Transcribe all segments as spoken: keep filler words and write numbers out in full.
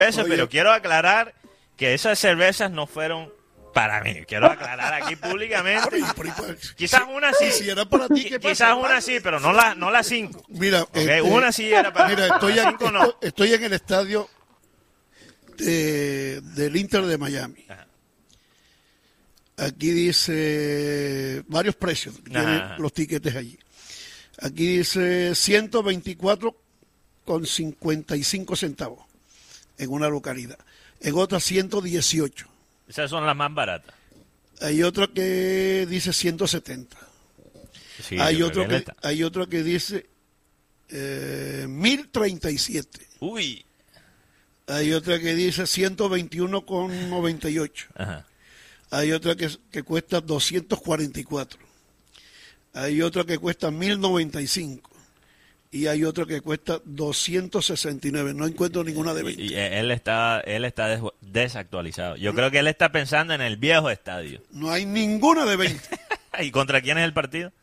Eso, pero quiero aclarar que esas cervezas no fueron para mí. Quiero aclarar aquí públicamente. Quizás una sí. Si era para ti, ¿qué pasa? Quizás una sí, pero no las no la cinco. Mira, okay, este, una sí era para mira, mí. estoy, en, cinco no. estoy, estoy en el estadio de, del Inter de Miami. Ajá. Aquí dice varios precios. Tienen los tiquetes allí. Aquí dice ciento veinticuatro con cincuenta y cinco centavos en una localidad. En otra ciento dieciocho. Esas son las más baratas. Hay otra que dice ciento setenta. Sí, hay, otro que, hay otro que dice eh, mil treinta y siete. Uy. Hay otra que dice ciento veintiuno con noventa y ocho. Ajá. Hay otra que, que cuesta doscientos cuarenta y cuatro. Hay otra que cuesta mil noventa y cinco. Y hay otra que cuesta doscientos sesenta y nueve. No encuentro ninguna de veinte. Y, y él está él está des desactualizado. Yo creo que él está pensando en el viejo estadio. No hay ninguna de veinte. ¿Y contra quién es el partido?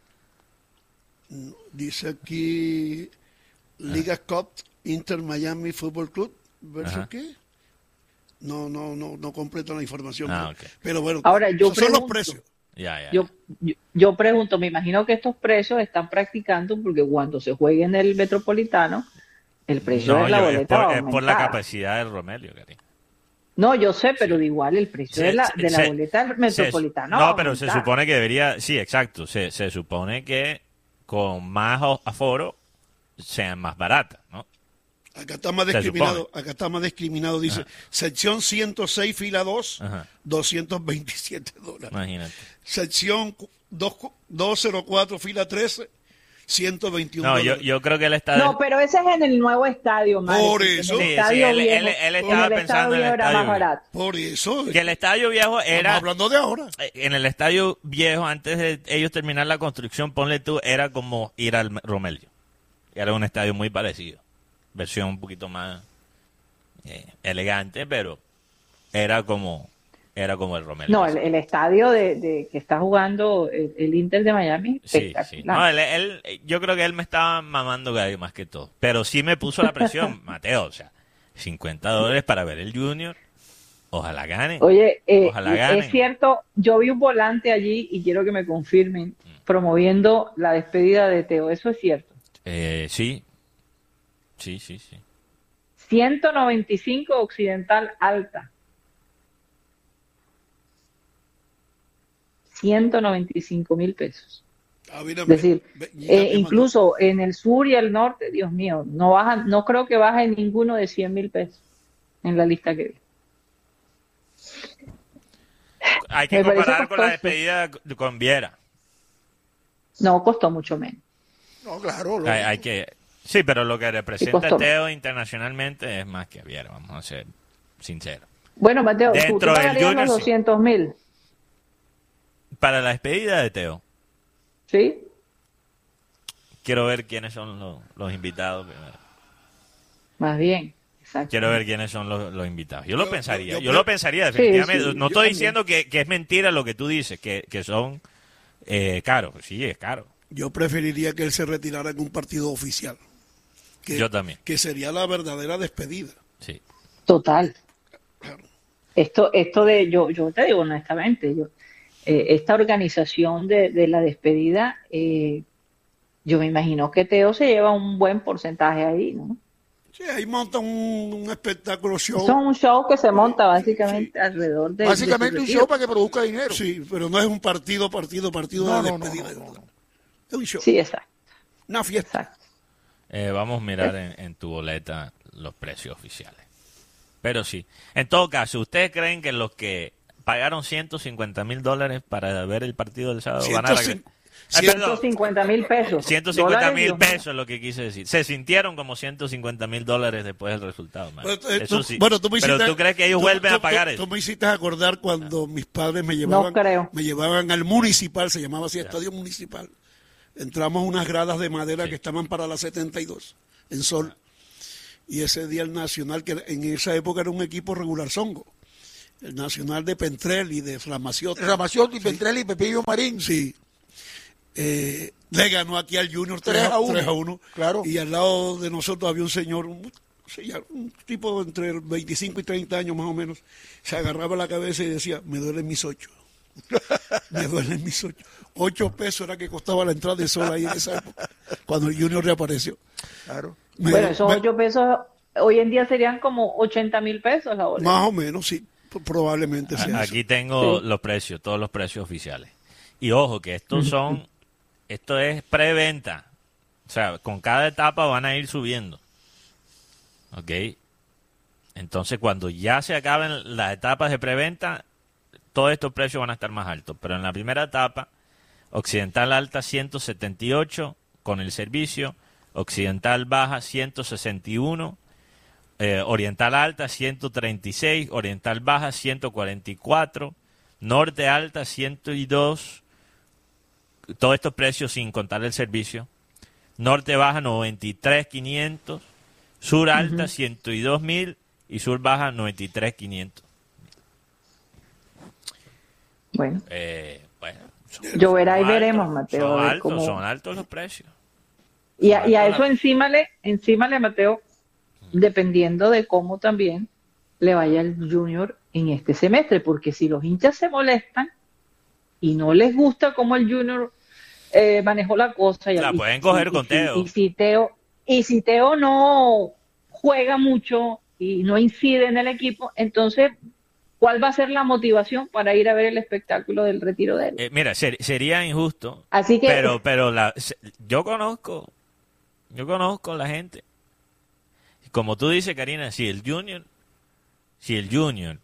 Dice aquí Liga ah. Cup Inter Miami Football Club. ¿Versus Ajá. qué? No, no, no, no completo la información. Ah, pero, okay. pero bueno, ahora yo esos pregunto, son los precios. Ya, ya, yo, yo, yo pregunto, me imagino que estos precios están practicando porque cuando se juegue en el Metropolitano, el precio no, de la yo, boleta es por, va a es aumentar. por la capacidad del Romelio, cariño. No, yo sé, pero sí. de igual el precio se, de la, de se, la boleta del Metropolitano. Se, no, pero se supone que debería, sí, exacto, se, se supone que con más aforo sean más baratas, ¿no? Acá está más discriminado, acá está más discriminado, dice, Ajá. sección ciento seis, fila dos, Ajá. doscientos veintisiete dólares. Imagínate. Sección doscientos cuatro, fila trece, ciento veintiuno no, dólares. Yo, yo creo que él está... No, de... pero ese es en el nuevo estadio, Mario. Por eso. En el sí, estadio sí, él, viejo, él, él estaba en el pensando en el era estadio más barato. Por eso. Que el estadio viejo era... Estamos hablando de ahora. En el estadio viejo, antes de ellos terminar la construcción, ponle tú, era como ir al Romelio. Era un estadio muy parecido. Versión un poquito más eh, elegante, pero era como era como el Romelio. No, el, el estadio de, de que está jugando el, el Inter de Miami. Sí, sí. No, él, él, yo creo que él me estaba mamando gallo más que todo. Pero sí me puso la presión, Mateo. O sea, cincuenta dólares para ver el Junior. Ojalá gane. Oye, eh, Ojalá gane. Es cierto, yo vi un volante allí y quiero que me confirmen, mm. promoviendo la despedida de Teo. ¿Eso es cierto? Eh, sí. Sí, sí, sí. ciento noventa y cinco Occidental Alta. ciento noventa y cinco mil pesos. Ah, mira, es decir, me, me, eh, incluso mandó. En el sur y el norte, Dios mío, no baja, no creo que baje ninguno de cien mil pesos en la lista que vi. Hay que me comparar con la despedida con Viera. No, costó mucho menos. No, claro. Hay, hay que... Sí, pero lo que representa Teo internacionalmente es más que Viera, vamos a ser sinceros. Bueno, Mateo, dentro ¿tú, tú del Junior, los doscientos mil? Para la despedida de Teo. Sí. Quiero ver quiénes son los, los invitados primero. Más bien, exacto. Quiero ver quiénes son los, los invitados. Yo, yo lo pensaría, yo, yo, yo lo pensaría definitivamente. Sí, sí, no estoy también. diciendo que, que es mentira lo que tú dices, que, que son eh, caros. Sí, es caro. Yo preferiría que él se retirara en un partido oficial. Que, yo también. Que sería la verdadera despedida. Sí. Total. Claro. Esto, esto de, yo, yo te digo honestamente, yo, eh, esta organización de, de la despedida, eh, yo me imagino que Teo se lleva un buen porcentaje ahí, ¿no? Sí, ahí monta un, un espectáculo show. Eso es un show que se monta básicamente sí. alrededor de... Básicamente de un show para que produzca dinero. Sí, pero no es un partido, partido, partido no, de no, despedida. No, no, no. Es un show. Sí, exacto. Una fiesta. Exacto. Eh, vamos a mirar en, en tu boleta los precios oficiales. Pero sí, en todo caso, ¿ustedes creen que los que pagaron ciento cincuenta mil dólares para ver el partido del sábado van a regresar? ciento cincuenta mil pesos. ciento cincuenta mil pesos es lo que quise decir. Se sintieron como ciento cincuenta mil dólares después del resultado. Man. Pero, eh, eso tú, sí. Bueno, tú me hiciste, Pero tú crees que ellos tú, vuelven tú, a pagar tú, eso. Tú me hiciste acordar cuando ah. mis padres me llevaban, no creo. me llevaban al municipal, se llamaba así, Estadio Municipal. Entramos a unas gradas de madera sí. que estaban para la setenta y dos, en Sol. Y ese día el Nacional, que en esa época era un equipo regular zongo, el Nacional de Pentrel y de Ramaciotti. Ramaciotti, sí. Pentrel y Pepillo Marín. Sí. Eh, le ganó aquí al Junior tres a uno. Claro. Y al lado de nosotros había un señor, un sí, ya, un tipo entre veinticinco y treinta años más o menos, se agarraba la cabeza y decía, me duelen mis ocho. Me duelen mis ocho. Ocho pesos era que costaba la entrada de Sol ahí en esa época, cuando el Junior reapareció. Claro. Me- Bueno, esos me- ocho pesos hoy en día serían como ochenta mil pesos la boleta. Más o menos, sí, p- probablemente A- sea Aquí eso. tengo Sí. los precios, todos los precios oficiales. Y ojo, que estos son, esto es preventa. O sea, con cada etapa van a ir subiendo. ¿Ok? Entonces, cuando ya se acaben las etapas de preventa, todos estos precios van a estar más altos. Pero en la primera etapa, Occidental Alta ciento setenta y ocho con el servicio, Occidental Baja ciento sesenta y uno, eh, Oriental Alta ciento treinta y seis, Oriental Baja ciento cuarenta y cuatro, Norte Alta ciento dos, todos estos precios sin contar el servicio, Norte Baja noventa y tres mil quinientos, Sur Alta ciento dos mil y Sur Baja noventa y tres mil quinientos. Bueno, Eh, bueno, son, yo verá y son veremos, altos, Mateo. Son a ver altos, cómo- son altos los precios. Y a, y a Son eso altos. encímale, encímale, Mateo, dependiendo de cómo también le vaya el Junior en este semestre, porque si los hinchas se molestan y no les gusta cómo el Junior eh, manejó la cosa, y, La y- pueden coger y- con y si- Teo. Y si Teo, y si Teo no juega mucho y no incide en el equipo, entonces, ¿cuál va a ser la motivación para ir a ver el espectáculo del retiro de él? Eh, mira, ser- sería injusto, Así que pero pero la, se- yo conozco, yo conozco la gente. Como tú dices, Karina, si el Junior, si el Junior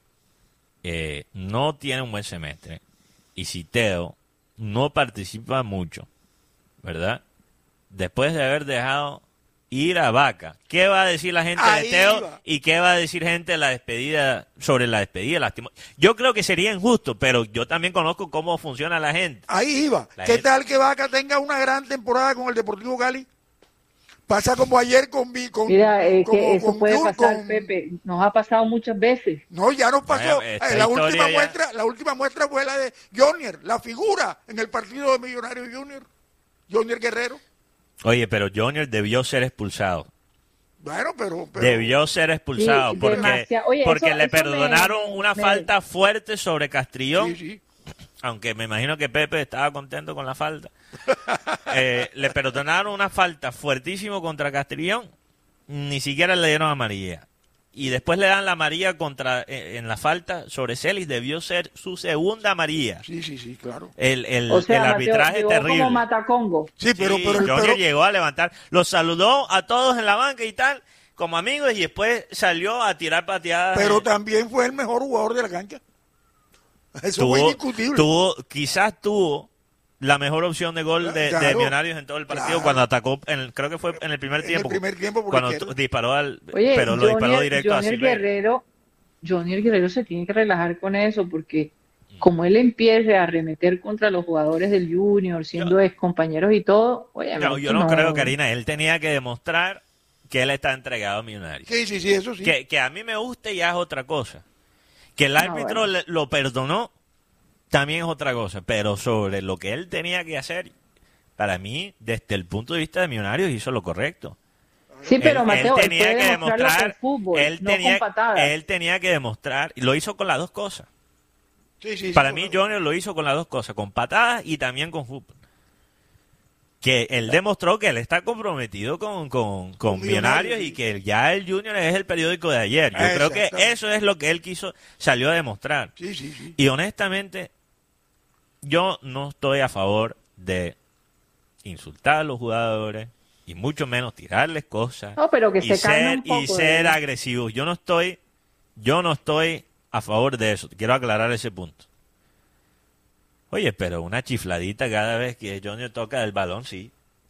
eh, no tiene un buen semestre y si Teo no participa mucho, ¿verdad? Después de haber dejado ir a Vaca, ¿qué va a decir la gente Ahí de Teo iba. y qué va a decir gente de la despedida sobre la despedida? Lastimo- Yo creo que sería injusto, pero yo también conozco cómo funciona la gente. Ahí iba. La ¿Qué gente- tal que Vaca tenga una gran temporada con el Deportivo Cali? Pasa como ayer con... mi- con mira, eh, como que eso con puede Jun- pasar, con- Pepe. Nos ha pasado muchas veces. No, ya nos pasó. Bueno, esta Eh, la historia última ya- muestra, la última muestra fue la de Junior, la figura en el partido de Millonarios Junior. Junior Guerrero. Oye, pero Junior debió ser expulsado. Bueno, pero... pero Debió ser expulsado Sí, porque, demasiado. Oye, porque eso- le eso me- perdonaron me- una me- falta fuerte sobre Castrillón, Sí, sí. aunque me imagino que Pepe estaba contento con la falta. Eh, le perdonaron una falta fuertísimo contra Castrillón, ni siquiera le dieron amarilla. Y después le dan la amarilla contra eh, en la falta sobre Celis, debió ser su segunda amarilla. Sí, sí, sí, claro. El, el, O sea, el Mateo, arbitraje llegó terrible. como Matacongo. Sí, pero... Sí, pero, Junior pero- llegó a levantar, los saludó a todos en la banca y tal, como amigos, y después salió a tirar pateadas. pero Eh, también fue el mejor jugador de la cancha. Eso tuvo, fue indiscutible. tuvo- quizás tuvo la mejor opción de gol de, Claro, de Millonarios en todo el partido claro. cuando atacó, en el- creo que fue en el primer En el tiempo. primer tiempo por cuando izquierda. tu- disparó al, Oye, pero lo disparó Junior- directo a Junior Silveira. Guerrero, Junior Guerrero se tiene que relajar con eso porque como él empiece a arremeter contra los jugadores del Junior, siendo ex compañeros y todo, oye, No, yo no, creo, Karina, él tenía que demostrar que él está entregado a Millonarios. Sí, sí, sí, eso sí. Que, que a mí me guste ya es otra cosa. Que el Ah, árbitro bueno. le- lo perdonó también es otra cosa. Pero sobre lo que él tenía que hacer, para mí, desde el punto de vista de Millonarios, hizo lo correcto. Sí, pero Él- Mateo, él él tenía puede que demostrarlo demostrar, con fútbol, él no tenía, con patadas. él tenía que demostrar, y lo hizo con las dos cosas. Sí, sí, sí, Para mí, correcto. Junior lo hizo con las dos cosas, con patadas y también con fútbol. Que él demostró que él está comprometido con, con, con Con Millonarios Millonarios, y sí. que ya el Junior es el periódico de ayer. Yo creo que Exactamente. eso es lo que él quiso, salió a demostrar. Sí, sí, sí. Y honestamente, yo no estoy a favor de insultar a los jugadores y mucho menos tirarles cosas No, pero que y se calme ser, un poco. y de ser verdad. agresivos. Yo no estoy, yo no estoy a favor de eso. Quiero aclarar ese punto. Oye, pero una chifladita cada vez que Junior toca el balón, sí.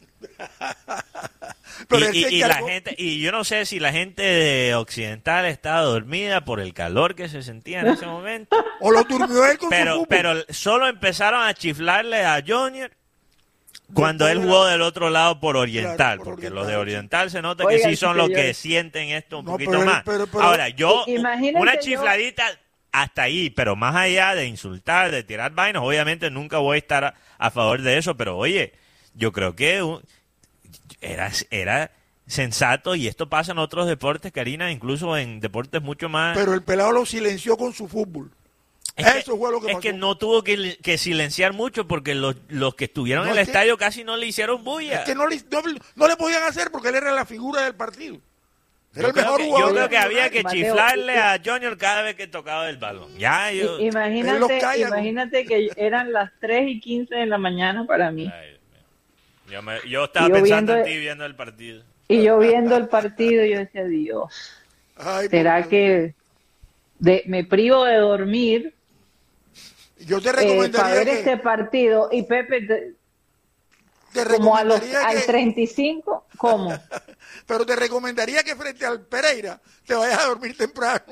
Pero y, él se y- y la encargó- gente, y yo no sé si la gente de Occidental estaba dormida por el calor que se sentía en ese momento. O lo durmió él con su Pero, fútbol. pero solo empezaron a chiflarle a Junior cuando Después él de jugó la- del otro lado por Oriental, Claro, por porque Oriental, los de sí. Oriental se nota Oigan, que sí son los que señores. sienten esto un No, poquito pero él- más. pero- pero- Ahora, yo, I- imagínense una yo- chifladita hasta ahí, pero más allá de insultar, de tirar vainas, obviamente nunca voy a estar a, a favor de eso, pero oye, yo creo que un- era, era sensato, y esto pasa en otros deportes, Karina, incluso en deportes mucho más... Pero el pelado lo silenció con su fútbol. Es Eso que, fue lo que es pasó. que no tuvo que, que silenciar mucho porque los, los que estuvieron No, en el es que- estadio casi no le hicieron bulla. Es que no le, no, no le podían hacer porque él era la figura del partido. Era Yo el creo, mejor que, jugador. yo creo del que había que Mateo, chiflarle y- a Junior cada vez que tocaba el balón. Ya, yo... I- Él los Imagínate, calla con- imagínate que eran las tres y quince de la mañana para mí. Ay, Dios mío. Yo, me- yo estaba Y yo pensando en viendo- ti viendo el partido. Y yo viendo el partido, yo decía, Dios, Ay, ¿será por Dios. que de, me privo de dormir Yo te eh, para recomendaría ver que... este partido? Y Pepe, te- te como a los, recomendaría al que- treinta y cinco, ¿cómo? Pero te recomendaría que frente al Pereira te vayas a dormir temprano.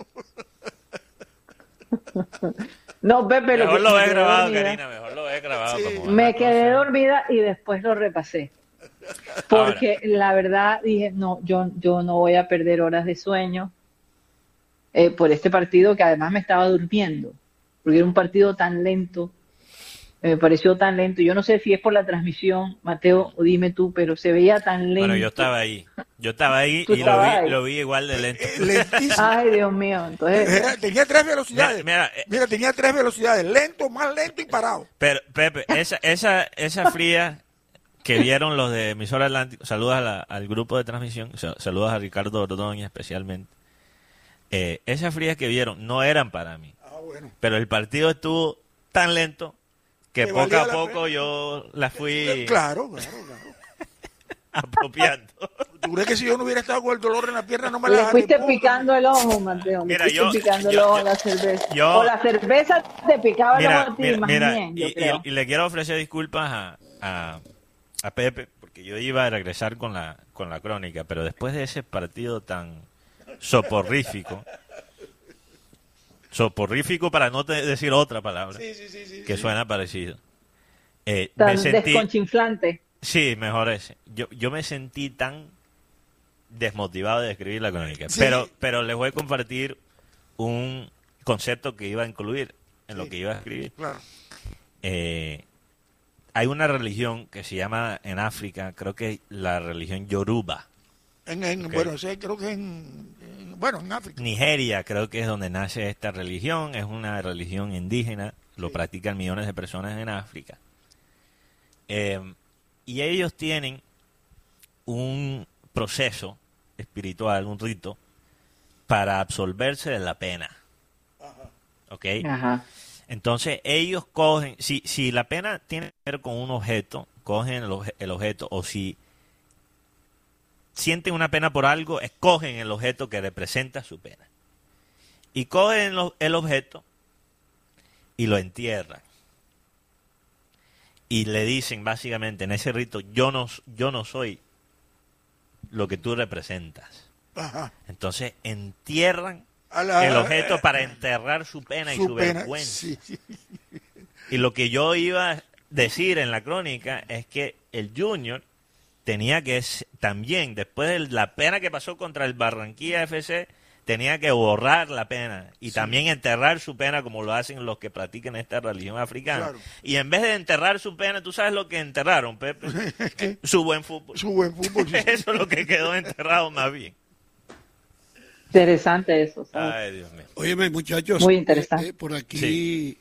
No, Pepe, lo Mejor que lo me ves quedé grabado, dormida. Karina, mejor lo ves grabado. Sí. como Me una quedé cosa. dormida y después lo repasé. Porque la verdad dije, no, yo, yo no voy a perder horas de sueño eh, por este partido que además me estaba durmiendo, porque era un partido tan lento, eh, me pareció tan lento. Yo no sé si es por la transmisión, Mateo, o dime tú, pero se veía tan lento. Bueno, yo estaba ahí. Yo estaba ahí Tú y lo estabas vi, ahí. lo vi igual de lento. Lentísimo. Ay, Dios mío, entonces... Era- tenía tres velocidades. Mira, Mira, mira, eh, tenía tres velocidades. Lento, más lento y parado. Pero, Pepe, esa, esa, esa fría que vieron los de Emisora Atlántico, saludos a la- al grupo de transmisión, sa- saludos a Ricardo Ordóñez especialmente. Eh, esas frías que vieron no eran para mí, Ah, bueno. pero el partido estuvo tan lento que Que poco valía a la poco pena. yo la fui Claro, claro, claro. apropiando. ¿Tú crees que si yo no hubiera estado con el dolor en la pierna no me Le la fuiste dejaste? picando el ojo, Mateo. Le Mira, fuiste yo- picando el yo- ojo a yo- la cerveza. yo- o la cerveza te picaba el Mira, ojo a ti, mira, más mira, bien, yo y, creo. y- y le quiero ofrecer disculpas a, a, a Pepe, porque yo iba a regresar con la, con la crónica, pero después de ese partido tan soporrífico, soporrífico para no te- decir otra palabra, Sí, sí, sí, sí. que suena parecido, eh, Tan me sentí, desconchinflante. sí, mejor ese, yo, yo me sentí tan desmotivado de escribir la crónica, Sí. pero, pero les voy a compartir un concepto que iba a incluir en lo Sí. que iba a escribir. Claro. Eh, hay una religión que se llama en África, creo que la religión Yoruba. En, en, Ok. Bueno, sí, creo que en, en- bueno, en África. Nigeria creo que es donde nace esta religión, es una religión indígena, lo practican millones de personas en África. Eh, y ellos tienen un proceso espiritual, un rito, para absolverse de la pena. ¿Ok? Ajá. Entonces ellos cogen, si, si la pena tiene que ver con un objeto, cogen el, obje- el objeto, o si sienten una pena por algo, escogen el objeto que representa su pena. Y cogen lo- el objeto y lo entierran. Y le dicen básicamente en ese rito, yo no, yo no soy lo que tú representas. Ajá. Entonces entierran A la- el objeto para enterrar su pena y su pena. vergüenza. Sí, sí. Y lo que yo iba a decir en la crónica es que el Junior tenía que s- también, después de la pena que pasó contra el Barranquilla F C, tenía que borrar la pena y también enterrar su pena como lo hacen los que practican esta religión africana. Claro. Y en vez de enterrar su pena, ¿tú sabes lo que enterraron, Pepe? ¿Qué? Su buen fútbol. Su buen fútbol. sí. Eso es lo que quedó enterrado más bien. Interesante eso, ¿sabes? Ay, Dios mío. Óyeme, muchachos. Muy interesante. eh, eh, por aquí Sí.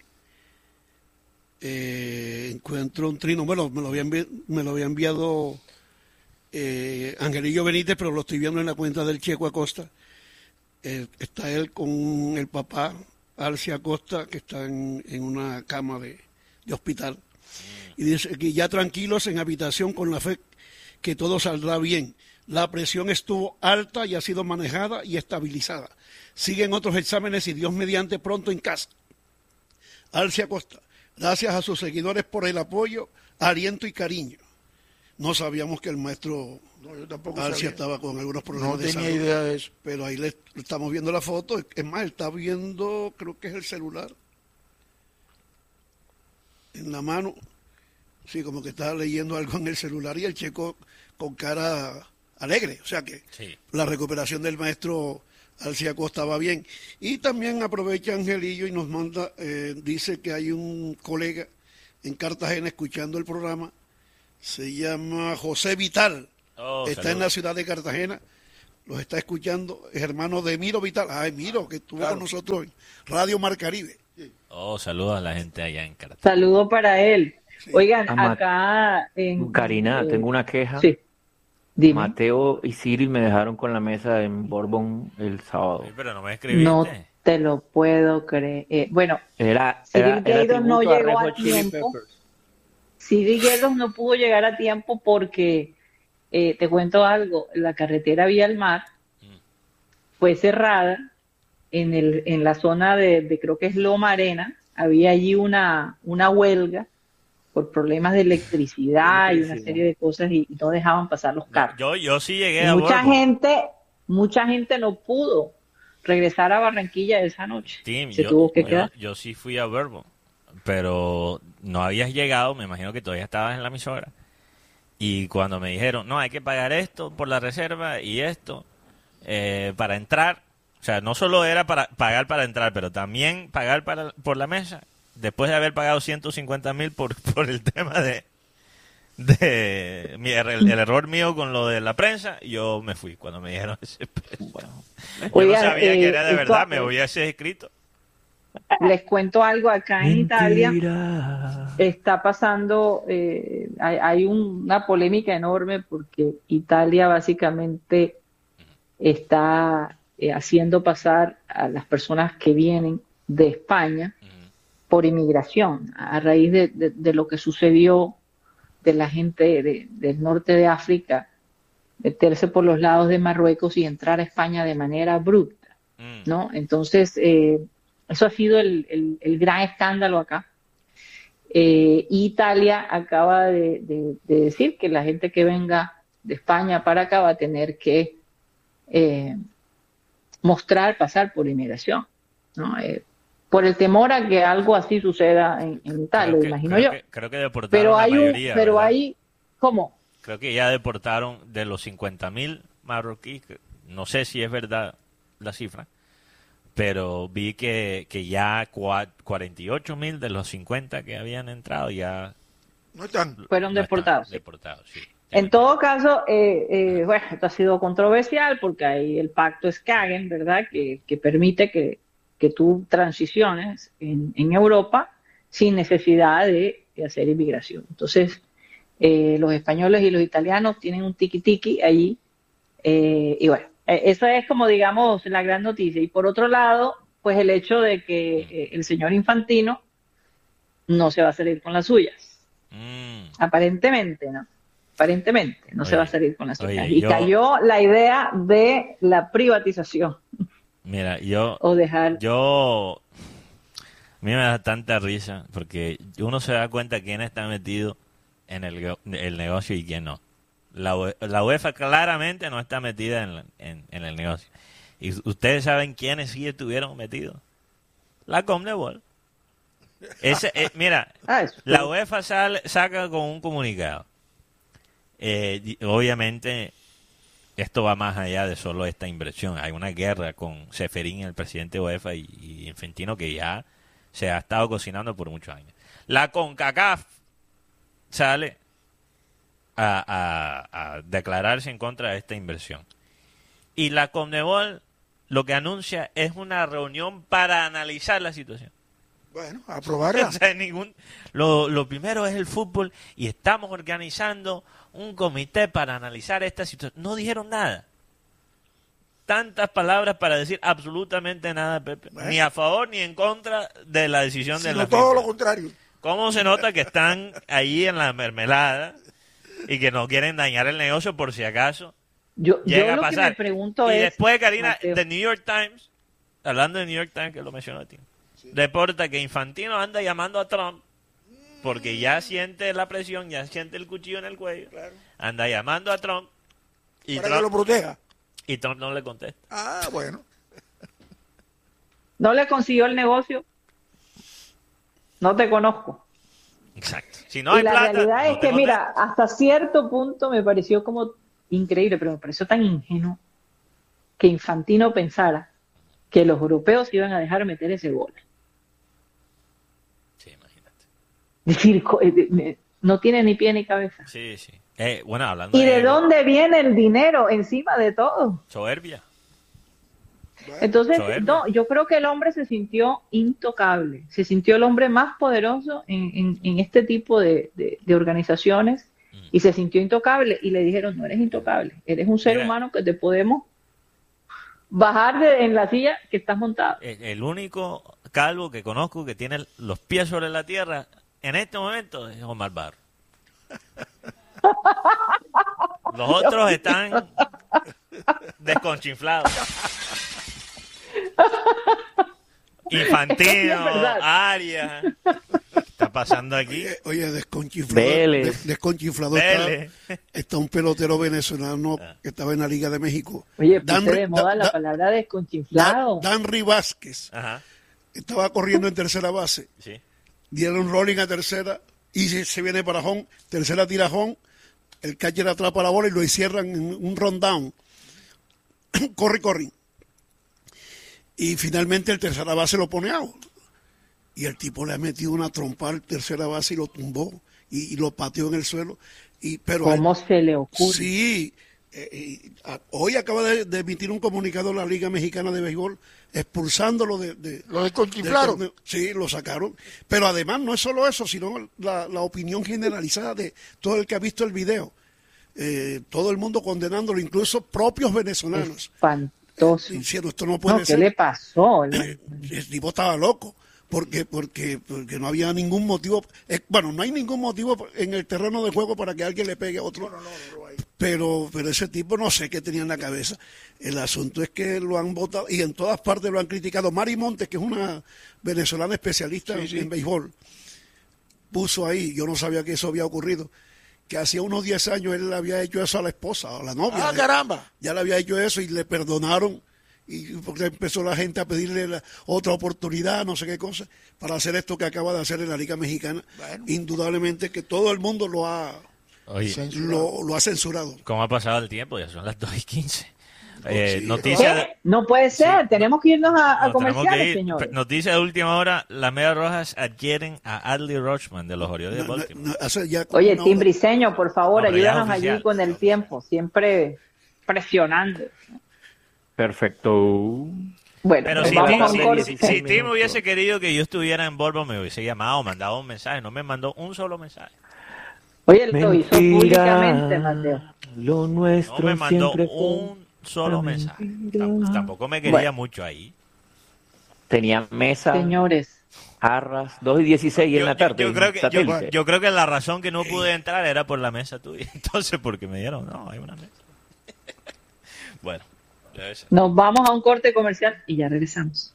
eh, encuentro un trino. Bueno, me lo había, envi- me lo había enviado eh, Angelillo Benítez, pero lo estoy viendo en la cuenta del Checo Acosta. Eh, está él con el papá, Alcia Acosta, que está en, en una cama de, de hospital. Y dice que ya tranquilos en habitación con la fe que todo saldrá bien. La presión estuvo alta y ha sido manejada y estabilizada. Siguen otros exámenes y Dios mediante pronto en casa. Alcia Acosta, gracias a sus seguidores por el apoyo, aliento y cariño. No sabíamos que el maestro No, yo tampoco Alcia sabía. estaba con algunos problemas No de tenía salud, idea de eso. pero ahí le, le estamos viendo la foto. Es más, está viendo, creo que es el celular en la mano. Sí, como que estaba leyendo algo en el celular y el Checo con cara alegre. O sea que Sí. la recuperación del maestro Alcia Costa va bien. Y también aprovecha Angelillo y nos manda, eh, dice que hay un colega en Cartagena escuchando el programa, se llama José Vital, Oh, está saludos. en la ciudad de Cartagena. Los está escuchando, es hermano de Miro Vital. Ay, Miro, que estuvo Claro. con nosotros en Radio Mar Caribe. Oh, saludos a la gente allá en Cartagena. Saludo para él. Oigan, Ama- acá en... Karina, eh, tengo una queja. Sí, dime. Mateo y Cyril me dejaron con la mesa en Bourbon el sábado. Oye, pero no me escribiste. No te lo puedo creer. Eh, bueno, Era, Cyril era, era Gaydos no tributo a llegó Red a Hot Chili tiempo. Peppers. Siri Guerros no pudo llegar a tiempo porque, eh, te cuento algo, la carretera vía al mar fue cerrada en, el, en la zona de, de creo que es Loma Arena, había allí una, una huelga por problemas de electricidad y una Electricidad. serie de cosas y, y no dejaban pasar los carros. Yo, yo sí llegué Y a mucha Bourbon. gente, mucha gente no pudo regresar a Barranquilla esa noche. Tim, Se yo, tuvo que yo- quedar. yo sí fui a Bourbon, pero no habías llegado, me imagino que todavía estabas en la emisora. Y cuando me dijeron, no, hay que pagar esto por la reserva y esto eh, para entrar, o sea, no solo era para pagar para entrar, pero también pagar para, por la mesa, después de haber pagado ciento cincuenta mil por, por el tema de, de mi- el, el error mío con lo de la prensa, yo me fui cuando me dijeron ese precio. Bueno, Yo Oigan, no sabía eh, que era de esto- verdad, me hubiese escrito. Les cuento algo acá en Italia. mentira. Está pasando, eh, hay, hay un- una polémica enorme porque Italia básicamente está eh, haciendo pasar a las personas que vienen de España por inmigración, a raíz de, de- de lo que sucedió de la gente de- del norte de África, meterse por los lados de Marruecos y entrar a España de manera abrupta, Mm. ¿no? Entonces, eh, eso ha sido el, el- el gran escándalo acá. Eh, Italia acaba de, de- de decir que la gente que venga de España para acá va a tener que eh, mostrar, pasar por inmigración, ¿no? Eh, por el temor a que algo así suceda en, en Italia, Creo que- imagino creo yo. que- creo que deportaron Pero la hay un, mayoría, pero ¿verdad? hay, ¿cómo? Creo que ya deportaron de los cincuenta mil marroquíes, que no sé si es verdad la cifra, pero vi que, que ya cua- cuarenta y ocho mil de los cincuenta que habían entrado ya No están. Fueron no están deportados, sí. deportados, sí. En todo caso, eh, eh, bueno, esto ha sido controversial porque hay el pacto Skagen, ¿verdad? Que, que permite que, que tú transiciones en, en Europa sin necesidad de, de hacer inmigración. Entonces, eh, los españoles y los italianos tienen un tiki-tiki allí. eh, y bueno, eh, eso es como, digamos, la gran noticia. Y por otro lado, pues el hecho de que eh, el señor Infantino no se va a salir con las suyas. Mm, Aparentemente, ¿no? Aparentemente, no se Oye, va a salir con las oye, suyas. Y yo- cayó la idea de la privatización mira, yo, o dejar... yo, a mí me da tanta risa porque uno se da cuenta quién está metido en el, go- el negocio y quién no. La, U- la UEFA claramente no está metida en, la- en, en el negocio. ¿Y ustedes saben quiénes sí estuvieron metidos? La Conmebol. Ese, eh, mira, Ah, eso. la UEFA sale, saca con un comunicado. Eh, y obviamente, esto va más allá de solo esta inversión. Hay una guerra con Ceferín, el presidente de UEFA, y, y Infantino, que ya se ha estado cocinando por muchos años. La CONCACAF sale a, a- a declararse en contra de esta inversión. Y la Conmebol lo que anuncia es una reunión para analizar la situación. Bueno, aprobarla. O sea, ningún, lo, lo primero es el fútbol y estamos organizando un comité para analizar esta situación. No dijeron nada. Tantas palabras para decir absolutamente nada, Pepe. Bueno. Ni a favor ni en contra de la decisión de Sino la todo FIFA. lo contrario. ¿Cómo se nota que están ahí en la mermelada y que no quieren dañar el negocio por si acaso Yo, yo llega a lo que pasar? me pregunto Y es... después, Karina, Mateo, The New York Times, hablando de New York Times, que lo mencionó a ti, reporta que Infantino anda llamando a Trump porque ya siente la presión, ya siente el cuchillo en el cuello, Claro. anda llamando a Trump y Para que lo Trump, proteja. y Trump no le contesta. Ah, bueno. ¿no le consiguió el negocio? No te conozco. Exacto. Si no hay y la plata, realidad no es te que, mira, contesta. hasta cierto punto me pareció como increíble, pero me pareció tan ingenuo que Infantino pensara que los europeos iban a dejar meter ese gol. Sí, imagínate. Es decir, co- eh, eh, no tiene ni pie ni cabeza. Sí, sí. Eh, bueno, hablando ¿Y de ego, dónde viene el dinero encima de todo? soberbia. Entonces, soberbia. no, yo creo que el hombre se sintió intocable, se sintió el hombre más poderoso en, en, en este tipo de, de, de organizaciones y se sintió intocable y le dijeron, no eres intocable, eres un ser Mira. humano que te podemos bajar de, en la silla que estás montado. El, el único calvo que conozco que tiene los pies sobre la tierra en este momento es Omar Barro. Los otros están desconchinflados. Infantino, Es verdad. Arias. ¿Qué está pasando aquí? Oye, oye, desconchinflador, Vélez. des- desconchinflador está, Vélez. está un pelotero venezolano que estaba en la Liga de México. Oye, Dan puse Ri- de moda Da- la Da- palabra Dan, desconchinflado. Danry Vázquez Ajá, estaba corriendo en tercera base, sí. dieron rolling a tercera y se, se viene para home, tercera tira home, el catcher atrapa la bola y lo encierran en un rundown. corre, corre. Y finalmente el tercera base lo pone out. Y el tipo le ha metido una trompa al tercera base y lo tumbó y, y lo pateó en el suelo. Y, pero ¿Cómo se le ocurre? Sí, eh, eh, a- hoy acaba de, de emitir un comunicado la Liga Mexicana de Béisbol expulsándolo de... de Lo del desconchiflaron. torneo. Sí, lo sacaron. Pero además no es solo eso, sino la, la opinión generalizada de todo el que ha visto el video. Eh, todo el mundo condenándolo, incluso propios venezolanos. Espantoso. Diciendo, esto no puede No, ¿qué ser. le pasó? El tipo estaba loco. Porque, porque, porque no había ningún motivo, eh, bueno, no hay ningún motivo en el terreno de juego para que alguien le pegue a otro, pero, pero ese tipo no sé qué tenía en la cabeza. El asunto es que lo han votado y en todas partes lo han criticado. Mari Montes, que es una venezolana especialista Sí, sí. en béisbol, puso ahí, yo no sabía que eso había ocurrido, que hacía unos diez años él le había hecho eso a la esposa, a la novia. Ah, de- caramba. ya le había hecho eso y le perdonaron y porque empezó la gente a pedirle la otra oportunidad, no sé qué cosa, para hacer esto que acaba de hacer en la Liga Mexicana. Bueno. Indudablemente que todo el mundo lo ha Oye, Sí. lo, lo ha censurado. ¿cómo ha pasado el tiempo? Ya son las dos y quince. Eh, sí. noticia de, ¿Qué? No puede ser, tenemos que irnos a, a nos tenemos comerciales, que ir. señores. Noticia de última hora, las Medias Rojas adquieren a Adley Rutschman de los Orioles de No, no, Baltimore. no, hace ya Oye, una Tim hora- Briseño, por favor, No, pero ya es ayúdanos oficial. allí con el tiempo, siempre presionando. Perfecto. Bueno, Pero pues si, vamos Tim- a un si- corte. si- si Tim hubiese querido que yo estuviera en Volvo, me hubiese llamado, mandado un mensaje. No me mandó un solo mensaje. Oye, lo hizo públicamente, Mateo. Lo No nuestro me mandó siempre fue un solo una mensaje. mentira. Tamp- Tampoco me quería Bueno. mucho ahí. Tenía mesa, Señores, jarras, dos y dieciséis en Yo, la yo- tarde. yo creo que, yo, satélite. yo creo que la razón que no pude entrar era por la mesa tuya. Entonces, porque me dieron, no, hay una mesa. Bueno, debe ser. nos vamos a un corte comercial y ya regresamos.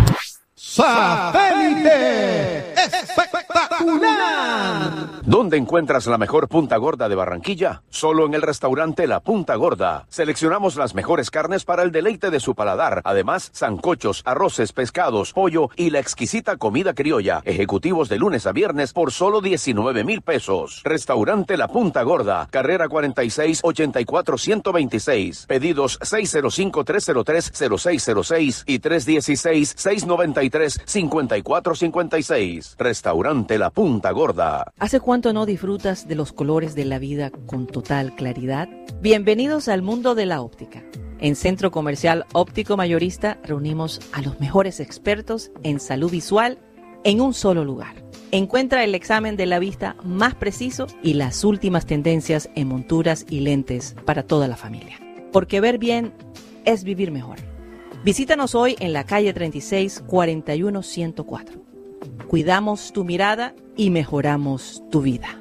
¡Satélite! ¡Espectacular! ¿Dónde encuentras la mejor punta gorda de Barranquilla? Solo en el restaurante La Punta Gorda. Seleccionamos las mejores carnes para el deleite de su paladar. Además, sancochos, arroces, pescados, pollo y la exquisita comida criolla. Ejecutivos de lunes a viernes por solo diecinueve mil pesos. Restaurante La Punta Gorda. Carrera cuarenta y seis, ochenta y cuatro, ciento veintiséis. Pedidos seis cero cinco, tres cero tres, cero seis cero seis y tres uno seis, seis nueve tres, cinco cuatro cinco seis. Restaurante La Punta Gorda. ¿Hace cuánto no disfrutas de los colores de la vida con total claridad? Bienvenidos al mundo de la óptica. En Centro Comercial Óptico Mayorista reunimos a los mejores expertos en salud visual en un solo lugar. Encuentra el examen de la vista más preciso y las últimas tendencias en monturas y lentes para toda la familia. Porque ver bien es vivir mejor. Visítanos hoy en la calle treinta y seis, cuarenta y uno, ciento cuatro. Cuidamos tu mirada y mejoramos tu vida.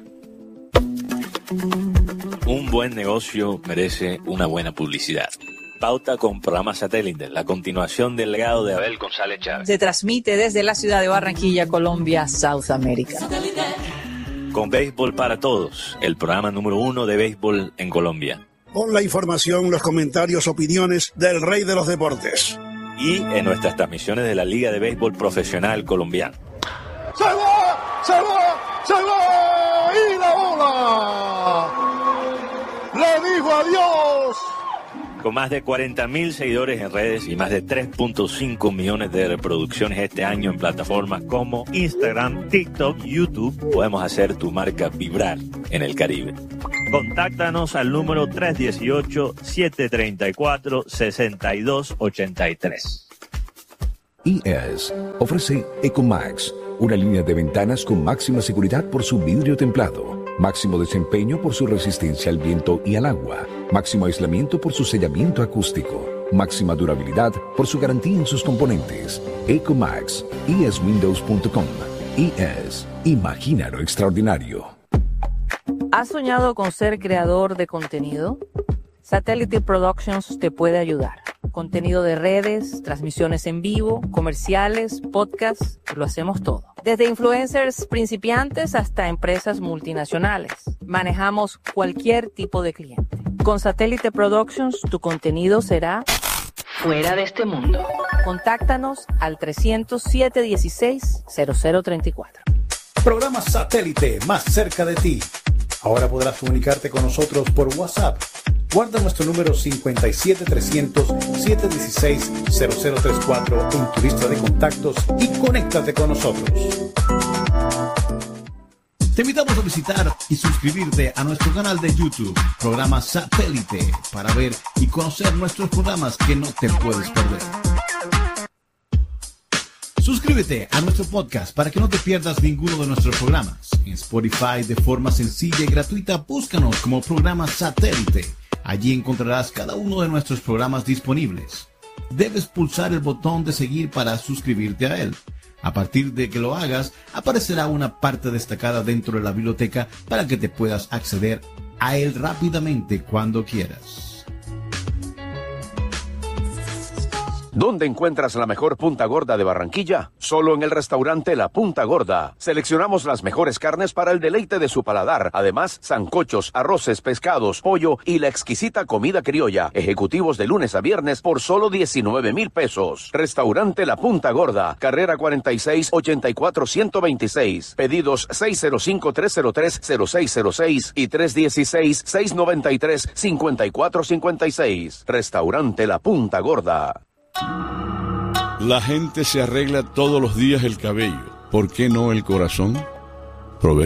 Un buen negocio merece una buena publicidad. Pauta con programa satélite, la continuación del legado de Abel González Chávez. Se transmite desde la ciudad de Barranquilla, Colombia, South America. Con Béisbol para Todos, el programa número uno de béisbol en Colombia. Con la información, los comentarios, opiniones del rey de los deportes. Y en nuestras transmisiones de la Liga de Béisbol Profesional Colombiana. ¡Se va! ¡Se va! ¡Se va! ¡Y la bola! ¡Le dijo adiós Con más de cuarenta mil seguidores en redes y más de tres punto cinco millones de reproducciones este año en plataformas como Instagram, TikTok, YouTube, podemos hacer tu marca vibrar en el Caribe. Contáctanos al número tres uno ocho, siete tres cuatro, seis dos ocho tres. I E S ofrece Ecomax, una línea de ventanas con máxima seguridad por su vidrio templado, máximo desempeño por su resistencia al viento y al agua, máximo aislamiento por su sellamiento acústico, máxima durabilidad por su garantía en sus componentes. Ecomax, I E S windows punto com. I E S, imagina lo extraordinario. ¿Has soñado con ser creador de contenido? Satellite Productions te puede ayudar. Contenido de redes, transmisiones en vivo, comerciales, podcasts, lo hacemos todo. Desde influencers principiantes hasta empresas multinacionales. Manejamos cualquier tipo de cliente. Con Satellite Productions, tu contenido será fuera de este mundo. Contáctanos al trescientos siete dieciséis cero cero treinta y cuatro. Programa Satélite, más cerca de ti. Ahora podrás comunicarte con nosotros por WhatsApp. Guarda nuestro número cinco siete trescientos, siete uno seis, cero cero tres cuatro en tu lista de contactos y conéctate con nosotros. Te invitamos a visitar y suscribirte a nuestro canal de YouTube, Programa Satélite, para ver y conocer nuestros programas que no te puedes perder. Suscríbete a nuestro podcast para que no te pierdas ninguno de nuestros programas. En Spotify, de forma sencilla y gratuita, búscanos como Programa Satélite. Allí encontrarás cada uno de nuestros programas disponibles. Debes pulsar el botón de seguir para suscribirte a él. A partir de que lo hagas, aparecerá una parte destacada dentro de la biblioteca para que te puedas acceder a él rápidamente cuando quieras. ¿Dónde encuentras la mejor punta gorda de Barranquilla? Solo en el restaurante La Punta Gorda. Seleccionamos las mejores carnes para el deleite de su paladar. Además, sancochos, arroces, pescados, pollo y la exquisita comida criolla. Ejecutivos de lunes a viernes por solo diecinueve mil pesos. Restaurante La Punta Gorda. Carrera cuarenta y seis, ochenta y cuatro, ciento veintiséis. Pedidos seis cero cinco, tres cero tres, cero seis cero seis y tres uno seis, seis nueve tres, cinco cuatro cinco seis. Restaurante La Punta Gorda. La gente se arregla todos los días el cabello. ¿Por qué no el corazón? Proverbio